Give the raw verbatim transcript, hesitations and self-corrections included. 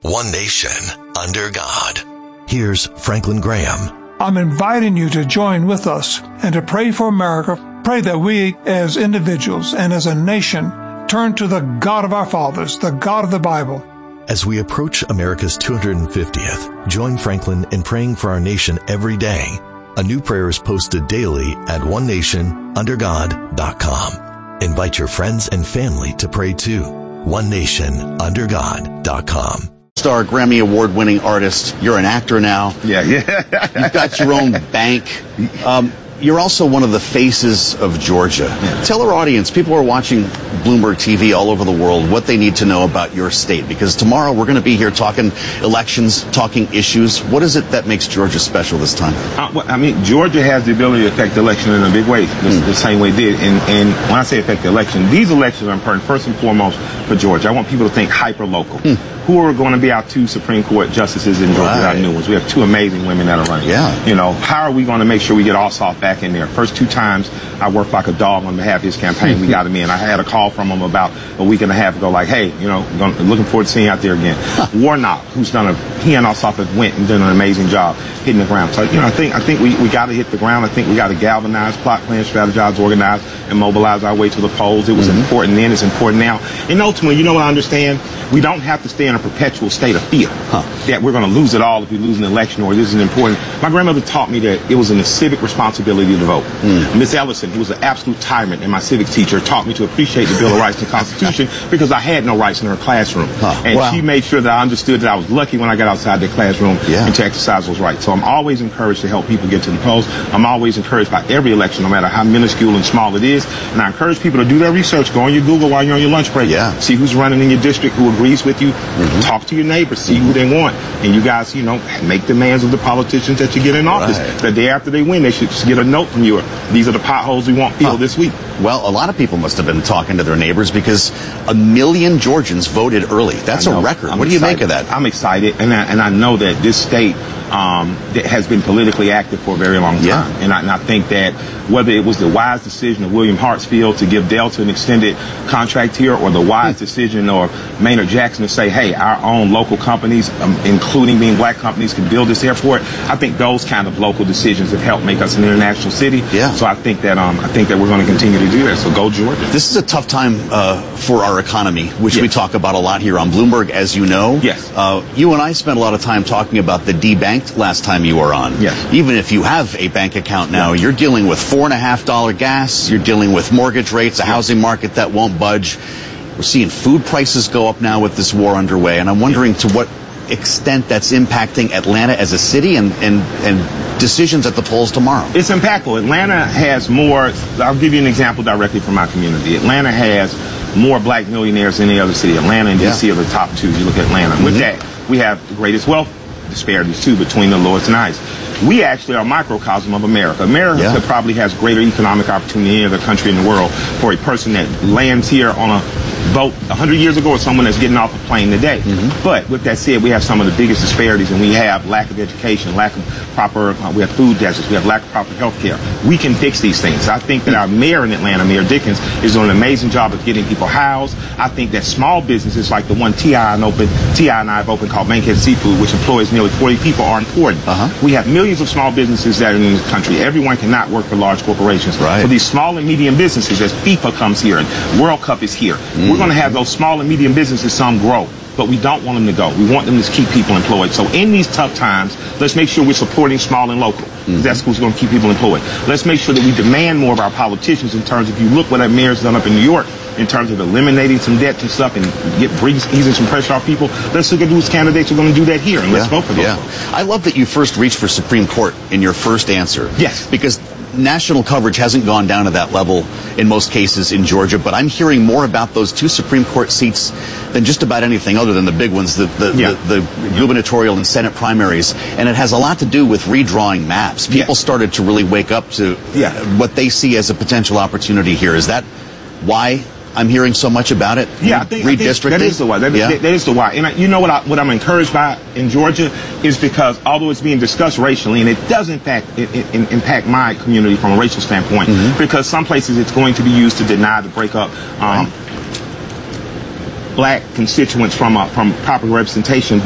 one nation, under God. Here's Franklin Graham. I'm inviting you to join with us and to pray for America. Pray that we as individuals and as a nation turn to the God of our fathers, the God of the Bible. As we approach America's two hundred fiftieth, join Franklin in praying for our nation every day. A new prayer is posted daily at one nation under god dot com. Invite your friends and family to pray too. one nation under god dot com. Star Grammy Award-winning artist. You're an actor now. Yeah, yeah. You've got your own bank. Um, you're also one of the faces of Georgia. Yeah. Tell our audience, people who are watching Bloomberg T V all over the world, what they need to know about your state. Because tomorrow we're going to be here talking elections, talking issues. What is it that makes Georgia special this time? Uh, well, I mean, Georgia has the ability to affect the election in a big way, the, mm. the same way it did. And, and when I say affect the election, these elections are important, first and foremost, for Georgia. I want people to think hyper-local. Mm. Who are going to be our two Supreme Court justices in Georgia, right. Our new ones? We have two amazing women that are running. Yeah. You know, how are we going to make sure we get Ossoff back in there? First two times, I worked like a dog on behalf of his campaign. We got him in. I had a call from him about a week and a half ago, like, hey, you know, looking forward to seeing you out there again. Huh. Warnock, who's done a, he and Ossoff have went and done an amazing job hitting the ground. So, you know, I think I think we, we got to hit the ground. I think we got to galvanize, plot, plan, strategize, organize, and mobilize our way to the polls. It was mm-hmm. important then. It's important now. And ultimately, you know what I understand? We don't have to stay in a perpetual state of fear huh. that we're going to lose it all if we lose an election or this is important. My grandmother taught me that it was a civic responsibility to vote. Mm. Miss Ellison, who was an absolute tyrant and my civics teacher, taught me to appreciate the Bill of Rights and the Constitution because I had no rights in her classroom. Huh. And wow. she made sure that I understood that I was lucky when I got outside the classroom yeah. and to exercise those rights. So I'm always encouraged to help people get to the polls. I'm always encouraged by every election, no matter how minuscule and small it is. And I encourage people to do their research. Go on your Google while you're on your lunch break. Yeah. See who's running in your district, who agrees with you. Mm-hmm. Talk to your neighbors. See who they want. And you guys, you know, make demands of the politicians that you get in office. Right. The day after they win, they should get a note from you. These are the potholes we want filled huh. this week. Well, a lot of people must have been talking to their neighbors because a million Georgians voted early. That's a record. I'm what do you excited. make of that? I'm excited, and I, and I know that this state um, that has been politically active for a very long time. Yeah. And, I, and I think that whether it was the wise decision of William Hartsfield to give Delta an extended contract here, or the wise mm. decision of Maynard Jackson to say, hey, our own local companies, um, including being black companies, can build this airport, I think those kind of local decisions have helped make us an international city. Yeah. So I think that um, I think that we're going to continue to do that. So go Georgia. This is a tough time uh, for our economy, which yes. we talk about a lot here on Bloomberg, as you know. Yes. Uh, you and I spent a lot of time talking about the debanked last time you were on. Yes. Even if you have a bank account now, yes. you're dealing with four and a half dollar gas. You're dealing with mortgage rates, a yes. housing market that won't budge. We're seeing food prices go up now with this war underway, and I'm wondering to what extent that's impacting Atlanta as a city and, and, and decisions at the polls tomorrow. It's impactful. Atlanta has more, I'll give you an example directly from my community. Atlanta has more black millionaires than any other city. Atlanta and D C yeah. are the top two. You look at Atlanta. Mm-hmm. With that, we have the greatest wealth disparities too between the lowest and highest. We actually are a microcosm of America. America yeah. probably has greater economic opportunity than any other country in the world for a person that lands here on a boat one hundred years ago or someone that's getting off a plane today. Mm-hmm. But with that said, we have some of the biggest disparities, and we have lack of education, lack of proper, uh, we have food deserts, we have lack of proper health care. We can fix these things. I think that our mayor in Atlanta, Mayor Dickens, is doing an amazing job of getting people housed. I think that small businesses like the one T I and open, T I and I have opened called Bankhead Seafood, which employs nearly forty people, are important. Uh-huh. We have millions of small businesses that are in this country. Everyone cannot work for large corporations. Right. For these small and medium businesses, as FIFA comes here and World Cup is here, mm. we're going to have those small and medium businesses, some grow, but we don't want them to go. We want them to keep people employed. So in these tough times, let's make sure we're supporting small and local. Mm-hmm. That's what's going to keep people employed. Let's make sure that we demand more of our politicians in terms of, if you look what our mayor's done up in New York, in terms of eliminating some debt and stuff and get easing some pressure off people. Let's look at whose candidates are going to do that here, and let's yeah, vote for those. Yeah. I love that you first reached for Supreme Court in your first answer. Yes. Because national coverage hasn't gone down to that level in most cases in Georgia, but I'm hearing more about those two Supreme Court seats than just about anything other than the big ones, the, the, yeah. the, the gubernatorial and Senate primaries. And it has a lot to do with redrawing maps. People yes. started to really wake up to yeah. what they see as a potential opportunity here. Is that why I'm hearing so much about it? Yeah, I think, I think that is the why. That, yeah. that, that is the why. And I, you know what, I, what I'm encouraged by in Georgia is because although it's being discussed racially, and it does impact it, it, impact my community from a racial standpoint, mm-hmm. because some places it's going to be used to deny to break up um, right. black constituents from uh, from proper representation.